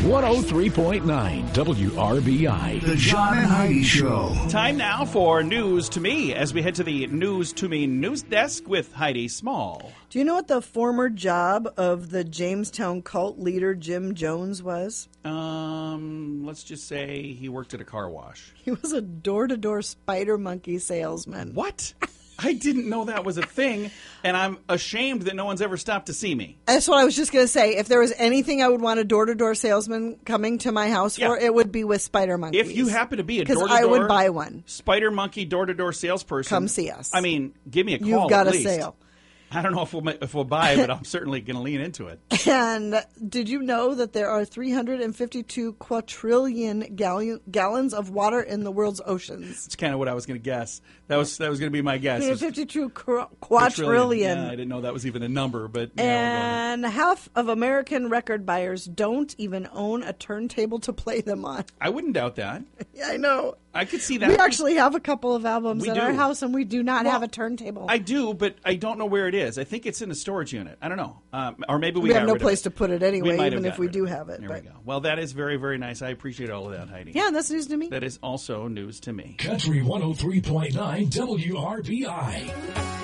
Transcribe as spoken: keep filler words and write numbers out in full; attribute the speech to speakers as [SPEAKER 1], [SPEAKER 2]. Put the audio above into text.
[SPEAKER 1] one oh three point nine W R B I.
[SPEAKER 2] The John and Heidi Show.
[SPEAKER 3] Time now for News to Me as we head to the News to Me news desk with Heidi Small.
[SPEAKER 4] Do you know what the former job of the Jamestown cult leader Jim Jones was?
[SPEAKER 3] Um, let's just say he worked at a car wash.
[SPEAKER 4] He was a door-to-door spider monkey salesman.
[SPEAKER 3] What? I didn't know that was a thing, and I'm ashamed that no one's ever stopped to see me.
[SPEAKER 4] That's what I was just going to say. If there was anything I would want a door-to-door salesman coming to my house
[SPEAKER 3] Yeah.
[SPEAKER 4] for, it would be with spider monkeys.
[SPEAKER 3] If you happen to be a
[SPEAKER 4] Because
[SPEAKER 3] door-to-door
[SPEAKER 4] I would buy one.
[SPEAKER 3] spider monkey door-to-door salesperson,
[SPEAKER 4] Come see us.
[SPEAKER 3] I mean, give me a call.
[SPEAKER 4] You've got
[SPEAKER 3] at
[SPEAKER 4] a
[SPEAKER 3] least.
[SPEAKER 4] sale.
[SPEAKER 3] I don't know if we'll if we'll buy, but I'm certainly going to lean into it.
[SPEAKER 4] And did you know that there are three hundred fifty-two quadrillion gallon, gallons of water in the world's oceans?
[SPEAKER 3] It's kind of what I was going to guess. That was that was going to be my guess.
[SPEAKER 4] three hundred fifty-two qu- quadrillion.
[SPEAKER 3] Yeah, I didn't know that was even a number, but yeah, we'll go with it.
[SPEAKER 4] And half of American record buyers don't even own a turntable to play them on.
[SPEAKER 3] I wouldn't doubt that.
[SPEAKER 4] Yeah, I know.
[SPEAKER 3] I could see that.
[SPEAKER 4] We actually have a couple of albums
[SPEAKER 3] We
[SPEAKER 4] at
[SPEAKER 3] do.
[SPEAKER 4] our house, and we do not
[SPEAKER 3] Well,
[SPEAKER 4] have a turntable.
[SPEAKER 3] I do, but I don't know where it is. I think it's in a storage unit. I don't know. Um, or maybe we,
[SPEAKER 4] we
[SPEAKER 3] got
[SPEAKER 4] have no
[SPEAKER 3] rid of
[SPEAKER 4] place
[SPEAKER 3] it.
[SPEAKER 4] to put it
[SPEAKER 3] We
[SPEAKER 4] anyway,
[SPEAKER 3] might have
[SPEAKER 4] even if
[SPEAKER 3] gotten
[SPEAKER 4] we
[SPEAKER 3] rid
[SPEAKER 4] do
[SPEAKER 3] of
[SPEAKER 4] have it.
[SPEAKER 3] There
[SPEAKER 4] but
[SPEAKER 3] we go. Well, that is very, very nice. I appreciate all of that, Heidi.
[SPEAKER 4] yeah, that's news to me.
[SPEAKER 3] That is also news to me.
[SPEAKER 1] Country one oh three point nine W R B I.